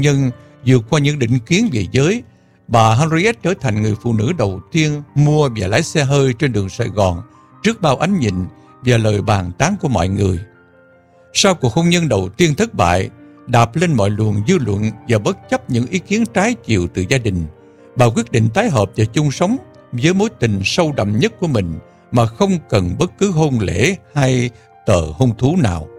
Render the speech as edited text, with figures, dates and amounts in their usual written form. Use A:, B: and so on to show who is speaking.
A: nhân vượt qua những định kiến về giới, bà Henriette trở thành người phụ nữ đầu tiên mua và lái xe hơi trên đường Sài Gòn trước bao ánh nhìn và lời bàn tán của mọi người. Sau cuộc hôn nhân đầu tiên thất bại, đạp lên mọi luồng dư luận và bất chấp những ý kiến trái chiều từ gia đình, bà quyết định tái hợp và chung sống với mối tình sâu đậm nhất của mình mà không cần bất cứ hôn lễ hay tờ hôn thú nào.